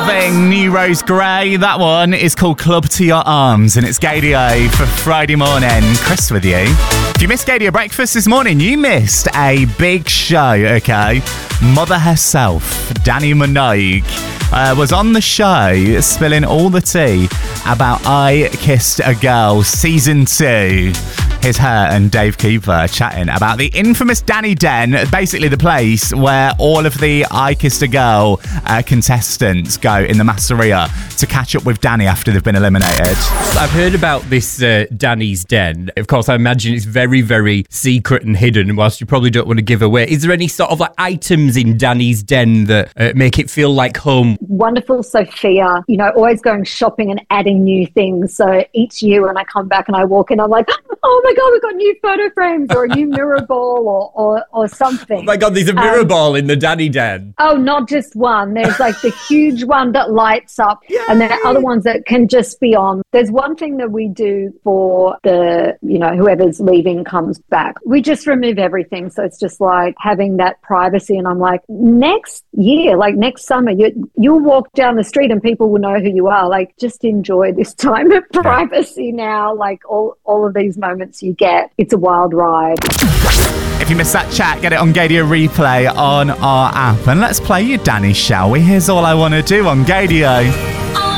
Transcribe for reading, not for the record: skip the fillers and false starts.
Loving New Rose Grey. That one is called Club to Your Arms, and it's Gaydio for Friday morning. Chris with you. If you missed Gaydio Breakfast this morning, you missed a big show, okay? Mother herself, Dannii Minogue, was on the show spilling all the tea about I Kissed a Girl Season 2. Here's her and Dave Cooper chatting about the infamous Dannii Den, basically the place where all of the I Kissed a Girl contestants go in the Masseria to catch up with Dannii after they've been eliminated. I've heard about this Danny's Den. Of course, I imagine it's very, very secret and hidden, whilst you probably don't want to give away. Is there any sort of like items in Danny's Den that make it feel like home? Wonderful Sophia, always going shopping and adding new things. So each year when I come back and I walk in, I'm like, oh my God, we've got new photo frames or a new mirror ball or something. Oh my God, there's a mirror ball in the Dannii Den. Oh, not just one. There's like the huge one that lights up. Yay! And there are other ones that can just be on. There's one thing that we do for the, whoever's leaving comes back. We just remove everything. So it's just like having that privacy. And I'm like, next year, like next summer, you'll walk down the street and people will know who you are. Like, just enjoy this time of privacy now. Like all of these moments you get. It's a wild ride. If you missed that chat, get it on Gaydio Replay on our app. And let's play you Dannii, shall we? Here's All I Want to Do on Gaydio.